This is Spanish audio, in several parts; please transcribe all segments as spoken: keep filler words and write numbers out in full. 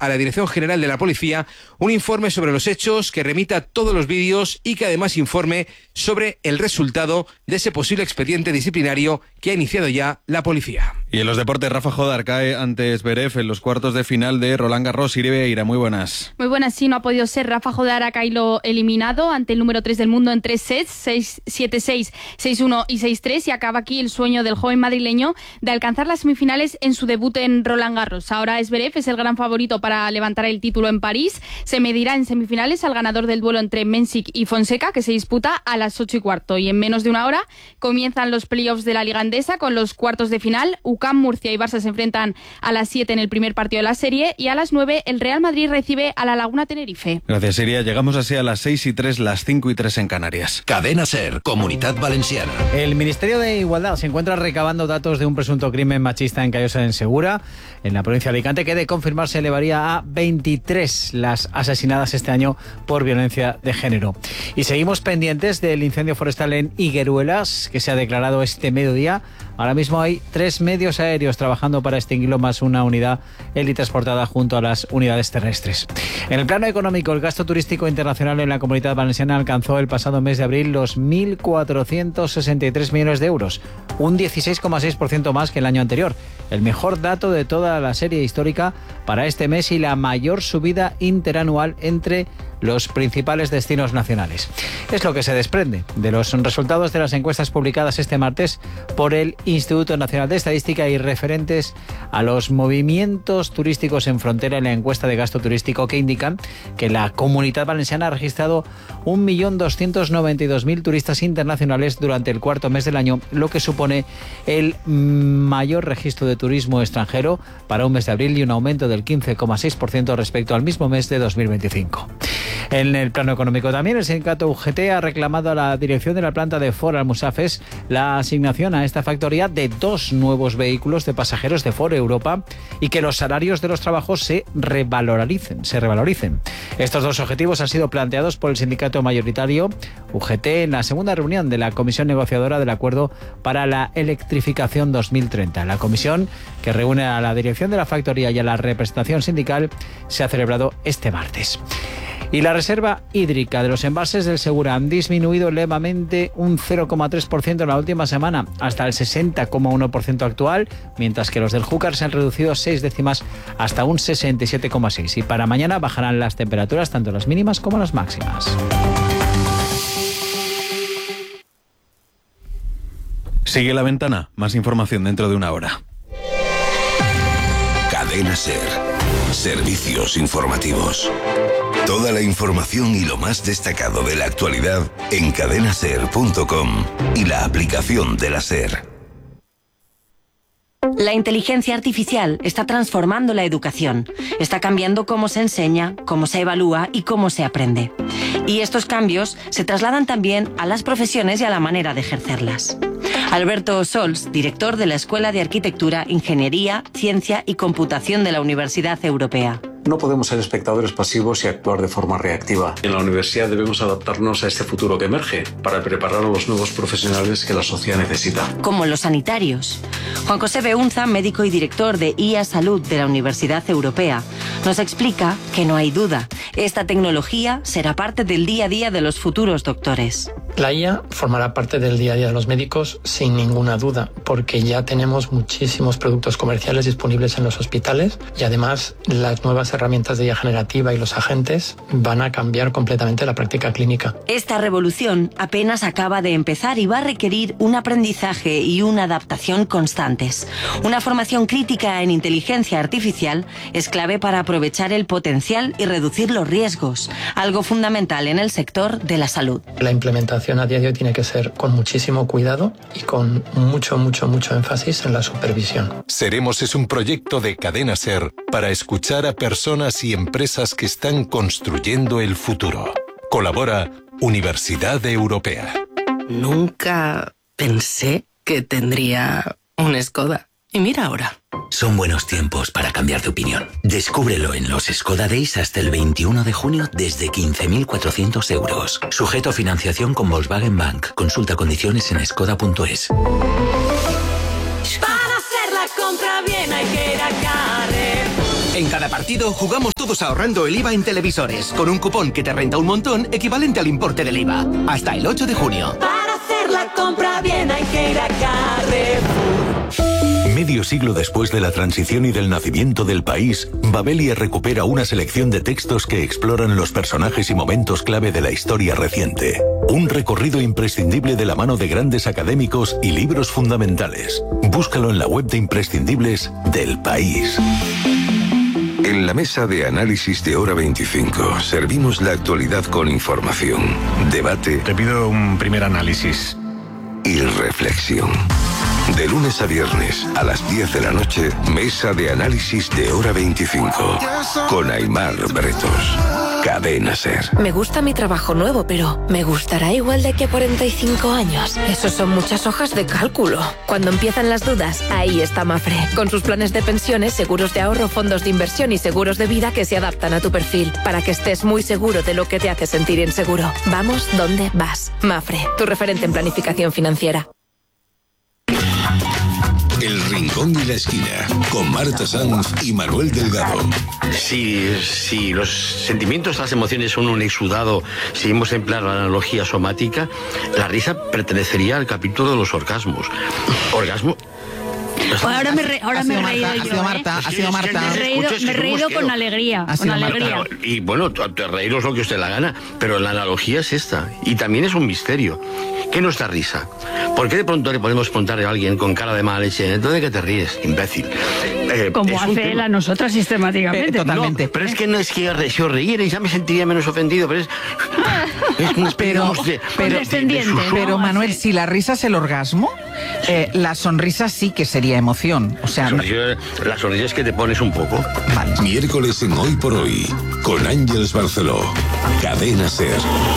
a la Dirección General de la Policía un informe sobre los hechos, que remita todos los vídeos y que además informe sobre el resultado de ese posible expediente disciplinario que ha iniciado ya la policía. Y en los deportes, Rafa Jodar cae ante Zverev en los cuartos de final de Roland Garros. Iribeira, muy buenas. Muy buenas, sí, no ha podido ser. Rafa Jodar ha caído eliminado ante el número tres del mundo en tres sets, seis siete seis, seis uno y seis tres, y acaba aquí el sueño del joven madrileño de alcanzar las semifinales en su debut en Roland Garros. Ahora Zverev es el gran favorito para levantar el título en París. Se medirá en semifinales al ganador del duelo entre Mensik y Fonseca, que se disputa a las ocho y cuarto. Y en menos de una hora comienzan los playoffs de la Liga Endesa con los cuartos de final. U C A M, Murcia y Barça se enfrentan a las siete en el primer partido de la serie, y a las nueve el Real Madrid recibe a la Laguna Tenerife. Gracias, Iria. Llegamos así a las seis y tres, las cinco y tres en Canarias. Cadena SER, Comunitat Valenciana. El Ministerio de Igualdad se encuentra recabando datos de un presunto crimen machista en Callosa de Segura, en la provincia de Alicante, que de confirmarse elevaría a veintitrés las asesinadas este año por violencia de género. Y seguimos pendientes del incendio forestal en Higueruelas, que se ha declarado este mediodía. Ahora mismo hay tres medios aéreos trabajando para extinguirlo, más una unidad helitransportada junto a las unidades terrestres. En el plano económico, el gasto turístico internacional en la Comunidad Valenciana alcanzó el pasado mes de abril los mil cuatrocientos sesenta y tres millones de euros, un dieciséis coma seis por ciento más que el año anterior. El mejor dato de toda la serie histórica para este mes y la mayor subida interanual entre los principales destinos nacionales. Es lo que se desprende de los resultados de las encuestas publicadas este martes por el Instituto Nacional de Estadística y referentes a los movimientos turísticos en frontera en la encuesta de gasto turístico, que indican que la Comunidad Valenciana ha registrado un millón doscientos noventa y dos mil turistas internacionales durante el cuarto mes del año, lo que supone el mayor registro de turismo extranjero para un mes de abril y un aumento del quince coma seis por ciento respecto al mismo mes de dos mil veinticinco. En el plano económico también, el sindicato U G T ha reclamado a la dirección de la planta de Ford Almusafes la asignación a esta factoría de dos nuevos vehículos de pasajeros de Ford Europa y que los salarios de los trabajos se revaloricen, se revaloricen. Estos dos objetivos han sido planteados por el sindicato mayoritario U G T en la segunda reunión de la Comisión Negociadora del Acuerdo para la Electrificación dos mil treinta. La comisión, que reúne a la dirección de la factoría y a la representación sindical, se ha celebrado este martes. Y la reserva hídrica de los embalses del Segura han disminuido levemente un cero coma tres por ciento en la última semana, hasta el sesenta coma uno por ciento actual, mientras que los del Júcar se han reducido seis décimas hasta un sesenta y siete coma seis. Y para mañana bajarán las temperaturas, tanto las mínimas como las máximas. Sigue La Ventana. Más información dentro de una hora. Cadena SER. Servicios informativos. Toda la información y lo más destacado de la actualidad en cadena ser punto com y la aplicación de la SER. La inteligencia artificial está transformando la educación. Está cambiando cómo se enseña, cómo se evalúa y cómo se aprende. Y estos cambios se trasladan también a las profesiones y a la manera de ejercerlas. Alberto Sols, director de la Escuela de Arquitectura, Ingeniería, Ciencia y Computación de la Universidad Europea. No podemos ser espectadores pasivos y actuar de forma reactiva. En la universidad debemos adaptarnos a este futuro que emerge para preparar a los nuevos profesionales que la sociedad necesita. Como los sanitarios. Juan José Beunza, médico y director de I A Salud de la Universidad Europea, nos explica que no hay duda. Esta tecnología será parte del día a día de los futuros doctores. La I A formará parte del día a día de los médicos sin ninguna duda, porque ya tenemos muchísimos productos comerciales disponibles en los hospitales y además las nuevas herramientas de I A generativa y los agentes van a cambiar completamente la práctica clínica. Esta revolución apenas acaba de empezar y va a requerir un aprendizaje y una adaptación constantes. Una formación crítica en inteligencia artificial es clave para aprovechar el potencial y reducir los riesgos, algo fundamental en el sector de la salud. La implementación a día de hoy tiene que ser con muchísimo cuidado y con mucho, mucho, mucho énfasis en la supervisión. Seremos es un proyecto de Cadena SER para escuchar a personas y empresas que están construyendo el futuro. Colabora Universidad Europea. Nunca pensé que tendría un Skoda. Y mira ahora. Son buenos tiempos para cambiar de opinión. Descúbrelo en los Skoda Days hasta el veintiuno de junio desde quince mil cuatrocientos euros. Sujeto a financiación con Volkswagen Bank. Consulta condiciones en skoda punto es. Para hacer la compra bien hay que ir a Carrefour. En cada partido jugamos todos ahorrando el I V A en televisores, con un cupón que te renta un montón equivalente al importe del I V A. Hasta el ocho de junio. Para hacer la compra bien hay que ir a Carrefour. Medio siglo después de la transición y del nacimiento del país, Babelia recupera una selección de textos que exploran los personajes y momentos clave de la historia reciente. Un recorrido imprescindible de la mano de grandes académicos y libros fundamentales. Búscalo en la web de imprescindibles del País. En la mesa de análisis de Hora veinticinco servimos la actualidad con información, debate. Te pido un primer análisis. Y reflexión. De lunes a viernes a las diez de la noche, mesa de análisis de Hora veinticinco con Aimar Bretos. Cadena SER. Me gusta mi trabajo nuevo, pero ¿me gustará igual de aquí a cuarenta y cinco años? Esos son muchas hojas de cálculo. Cuando empiezan las dudas, ahí está Mafre. Con sus planes de pensiones, seguros de ahorro, fondos de inversión y seguros de vida que se adaptan a tu perfil, para que estés muy seguro de lo que te hace sentir inseguro. Vamos donde vas. Mafre, tu referente en planificación financiera. El Rincón y la Esquina, con Marta Sanz y Manuel Delgado. Si, si los sentimientos, las emociones son un exudado, si hemos empleado la analogía somática, la risa pertenecería al capítulo de los orgasmos. Orgasmo... Ahora me, re, ahora me he reído Marta, yo. Ha sido Marta, ¿eh? ha sido Marta. Me he reído, me he reído con alegría. Con alegría. Marta. Y bueno, te reíros lo que usted la gana, pero la analogía es esta. Y también es un misterio. ¿Qué no es la risa? ¿Por qué de pronto le podemos preguntar a alguien con cara de mala leche, entonces de qué te ríes, imbécil? Eh, Como hace él a nosotras sistemáticamente. Eh, totalmente. No, pero es que no es que si os reírais ya me sentiría menos ofendido, pero es... es un pero, de, pero, de, de, de pero Manuel, si la risa es el orgasmo, eh, la sonrisa sí que sería emoción. O sea, la sonrisa, no... la sonrisa es que te pones un poco. Vale. Miércoles en Hoy por Hoy, con Ángeles Barceló. Cadena SER.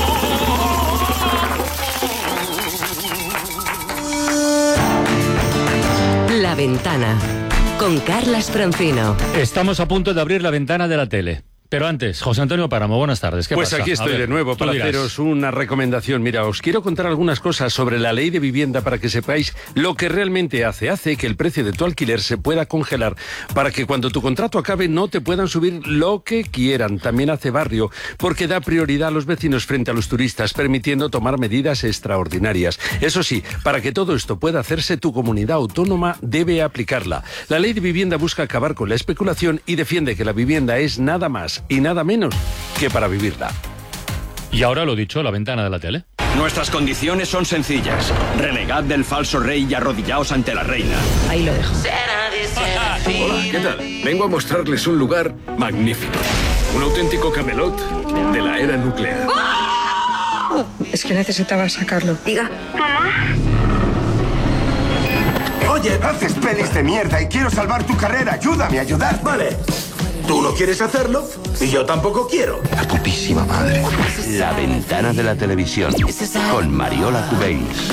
La Ventana, con Carlas Francino. Estamos a punto de abrir la ventana de la tele. Pero antes, José Antonio Páramo, buenas tardes. ¿Qué pues pasa? Aquí estoy ver, de nuevo para dirás. haceros una recomendación. Mira, os quiero contar algunas cosas sobre la ley de vivienda para que sepáis lo que realmente hace. Hace que el precio de tu alquiler se pueda congelar para que cuando tu contrato acabe no te puedan subir lo que quieran. También hace barrio porque da prioridad a los vecinos frente a los turistas, permitiendo tomar medidas extraordinarias. Eso sí, para que todo esto pueda hacerse, tu comunidad autónoma debe aplicarla. La ley de vivienda busca acabar con la especulación y defiende que la vivienda es nada más y nada menos que para vivirla. Y ahora lo dicho, la ventana de la tele. Nuestras condiciones son sencillas. Renegad del falso rey y arrodillaos ante la reina. Ahí lo dejo. Hola, ¿qué tal? Vengo a mostrarles un lugar magnífico. Un auténtico Camelot de la era nuclear. Es que necesitaba sacarlo. Diga. Mamá. Oye, haces pelis de mierda y quiero salvar tu carrera. Ayúdame a ayudar. Vale. Tú no quieres hacerlo y yo tampoco quiero. La putísima madre. La ventana de la televisión con Mariola Cubells.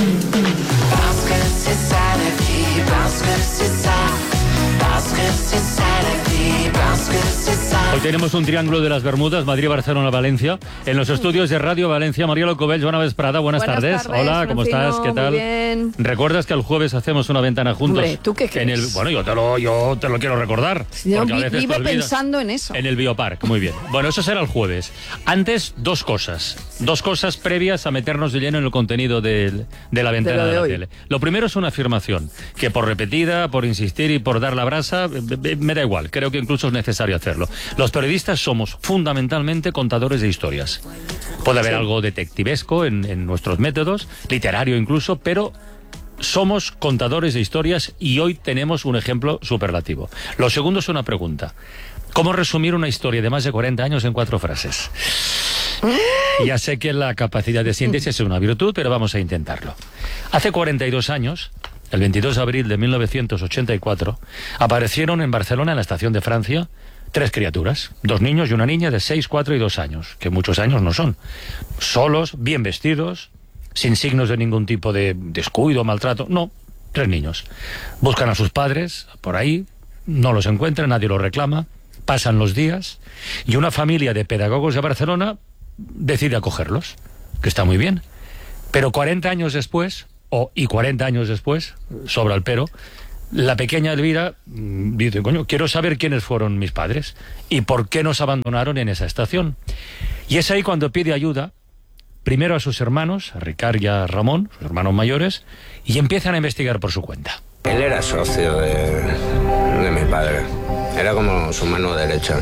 Hoy tenemos un triángulo de las Bermudas, Madrid, Barcelona, Valencia. En los estudios de Radio Valencia, Mariola Cubells, Joana Vesprada, buenas, buenas tardes. tardes. Hola, ¿cómo Francino, estás? ¿Qué tal? Muy bien. ¿Recuerdas que el jueves hacemos una ventana juntos? Hombre, ¿tú qué crees? En el, bueno, yo te, lo, yo te lo quiero recordar. Yo vi, vivo pensando en eso. En el Biopark, muy bien. Bueno, eso será el jueves. Antes, dos cosas. Dos cosas previas a meternos de lleno en el contenido de, de la ventana de, de la hoy. tele. Lo primero es una afirmación, que por repetida, por insistir y por dar la brasa, me da igual. Creo que incluso es necesario hacerlo. Los periodistas somos fundamentalmente contadores de historias. Puede haber sí. algo detectivesco en, en nuestros métodos, literario incluso, pero somos contadores de historias y hoy tenemos un ejemplo superlativo. Lo segundo es una pregunta. ¿Cómo resumir una historia de más de cuarenta años en cuatro frases? Ya sé que la capacidad de síntesis es una virtud, pero vamos a intentarlo. Hace cuarenta y dos años, el veintidós de abril de mil novecientos ochenta y cuatro, aparecieron en Barcelona, en la estación de Francia, tres criaturas, dos niños y una niña de seis, cuatro y dos años, que muchos años no son. Solos, bien vestidos, sin signos de ningún tipo de descuido, maltrato. No, tres niños. Buscan a sus padres por ahí, no los encuentran, nadie los reclama, pasan los días y una familia de pedagogos de Barcelona decide acogerlos, que está muy bien. Pero cuarenta años después, o y cuarenta años después, sobra el pero, la pequeña Elvira dice, coño, quiero saber quiénes fueron mis padres y por qué nos abandonaron en esa estación. Y es ahí cuando pide ayuda, primero a sus hermanos, a Ricard y a Ramón, sus hermanos mayores, y empiezan a investigar por su cuenta. Él era socio de, de mi padre. Era como su mano derecha.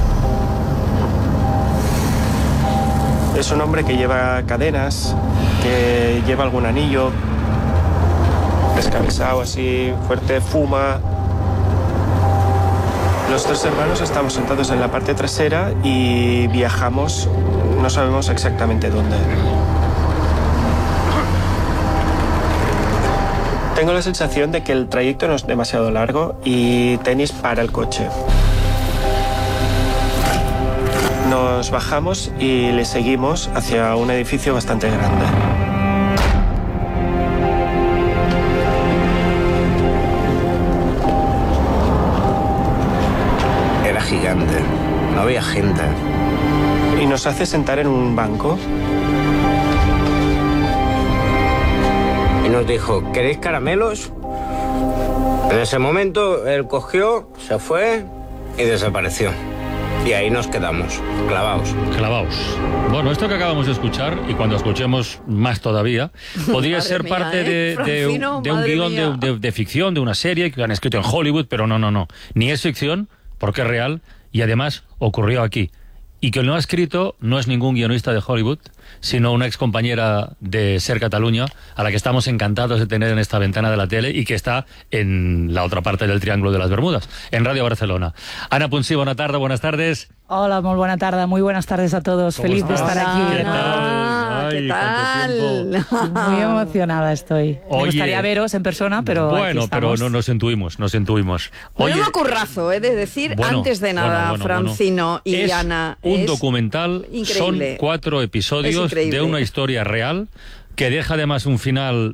Es un hombre que lleva cadenas, que lleva algún anillo, descabezado así, fuerte, fuma. Los tres hermanos estamos sentados en la parte trasera y viajamos, no sabemos exactamente dónde. Tengo la sensación de que el trayecto no es demasiado largo y Tenis para el coche. Nos bajamos y le seguimos hacia un edificio bastante grande. Era gigante, no había gente. Y nos hace sentar en un banco. Y nos dijo, ¿queréis caramelos? En ese momento él cogió, se fue y desapareció. Y ahí nos quedamos, clavados. Clavados. Bueno, esto que acabamos de escuchar, y cuando escuchemos más todavía, podría ser mía, parte ¿eh? de, de, Francino, de un guión de, de, de ficción, de una serie que han escrito en Hollywood, pero no, no, no. Ni es ficción, porque es real, y además ocurrió aquí. Y que lo ha escrito no es ningún guionista de Hollywood, sino una excompañera de Ser Cataluña, a la que estamos encantados de tener en esta ventana de la tele y que está en la otra parte del Triángulo de las Bermudas, en Radio Barcelona. Ana Punsí, buena tarde, buenas tardes. Hola, muy buena tarde, muy buenas tardes a todos. Feliz estás? de estar aquí. ¿Qué tal? Ay, ¿Qué tal? Muy emocionada estoy. Oye, Me gustaría veros en persona, pero bueno, aquí pero estamos. no nos intuimos, nos intuimos. Oye, Menudo currazo, he de decir, bueno, antes de nada, bueno, bueno, Francino bueno. y Es Ana. un es documental, increíble. son cuatro episodios Es increíble. de una historia real que deja además un final...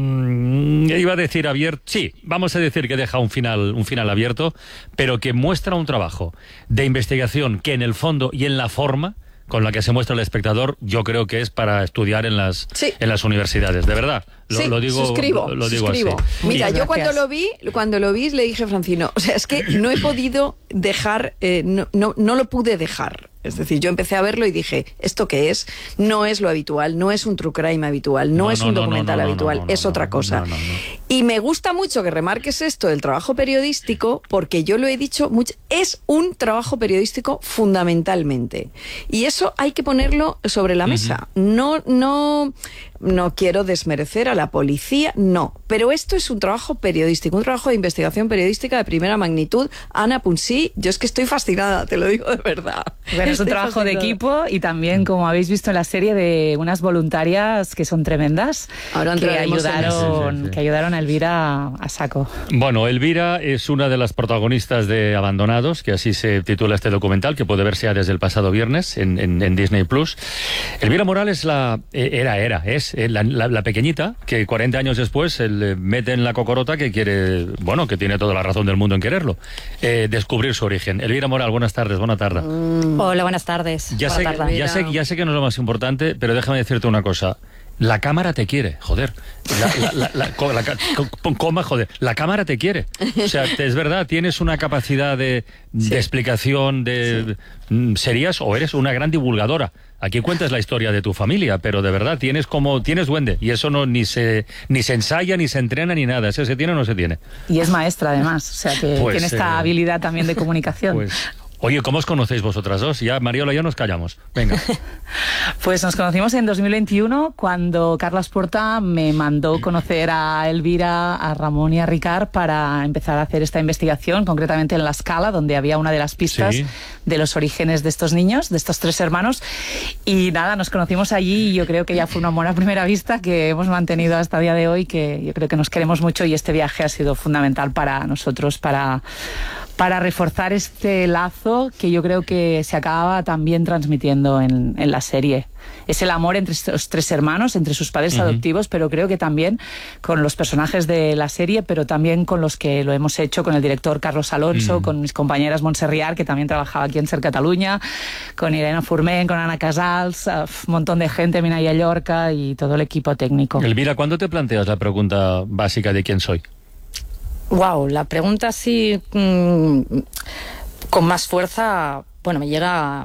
Mmm, iba a decir abierto, sí, vamos a decir que deja un final, un final abierto, pero que muestra un trabajo de investigación que en el fondo y en la forma con la que se muestra el espectador, yo creo que es para estudiar en las, sí. en las universidades, de verdad. Lo, sí, lo digo, suscribo, lo, lo digo suscribo. así. Mira, Y- yo cuando lo vi, cuando lo vi, le dije a Francino, o sea, es que no he podido dejar, eh, no, no, no lo pude dejar. Es decir, yo empecé a verlo y dije, ¿esto qué es? No es lo habitual, no es un true crime habitual, no, No, es no, un no, documental no, no, habitual, no, no, es no, otra cosa. no, no, no. Y me gusta mucho que remarques esto del trabajo periodístico, porque yo lo he dicho mucho, es un trabajo periodístico fundamentalmente. Y eso hay que ponerlo sobre la mesa. No, no, no quiero desmerecer a la policía, no. Pero esto es un trabajo periodístico, un trabajo de investigación periodística de primera magnitud. Ana Punsí, yo es que estoy fascinada, te lo digo de verdad. Bueno, es un Estoy trabajo de fascinada. equipo y también, como habéis visto en la serie, de unas voluntarias que son tremendas, Ahora que entraremos en ayudaron, eso. Sí, sí, sí. que ayudaron a Elvira a saco. Bueno, Elvira es una de las protagonistas de Abandonados, que así se titula este documental, que puede verse ya desde el pasado viernes en, en, en Disney Plus. Elvira Morales la, eh, era, era, es eh, la, la, la pequeñita que cuarenta años después se le mete en la cocorota que quiere, bueno, que tiene toda la razón del mundo en quererlo, eh, descubrir su origen. Elvira Morales, buenas tardes, buena tarde. Hola, buenas tardes. Ya sé, Buenas tardes. que, ya, sé, ya sé que no es lo más importante, pero déjame decirte una cosa. La cámara te quiere, joder. La, la, la, la, co- la ca- co- coma, joder. La cámara te quiere. O sea, te- es verdad, tienes una capacidad de, de explicación, de mm, serías o eres una gran divulgadora. Aquí cuentas la historia de tu familia, pero de verdad tienes como tienes duende y eso no ni se ni se ensaya ni se entrena ni nada. ¿Eso se tiene o no se tiene? Y es maestra, además, o sea que Pues, tiene esta eh, habilidad también de comunicación. Pues, oye, ¿cómo os conocéis vosotras dos? Ya Mariola y yo nos callamos. Venga. Pues nos conocimos en dos mil veintiuno cuando Carlos Porta me mandó conocer a Elvira, a Ramón y a Ricard para empezar a hacer esta investigación, concretamente en La Scala, donde había una de las pistas Sí. de los orígenes de estos niños, de estos tres hermanos. Y nada, nos conocimos allí y yo creo que ya fue un amor a primera vista que hemos mantenido hasta el día de hoy, que yo creo que nos queremos mucho y este viaje ha sido fundamental para nosotros, para... para reforzar este lazo que yo creo que se acaba también transmitiendo en, en la serie. Es el amor entre estos tres hermanos, entre sus padres Ujú. adoptivos, pero creo que también con los personajes de la serie, pero también con los que lo hemos hecho, con el director Carlos Alonso, Mm. con mis compañeras Montse Riar, que también trabajaba aquí en Ser Cataluña, con Irene Forment, con Ana Casals, uh, un montón de gente, Minaya Llorca y todo el equipo técnico. Elvira, ¿cuándo te planteas la pregunta básica de quién soy? Wow, la pregunta sí mmm, con más fuerza, bueno, me llega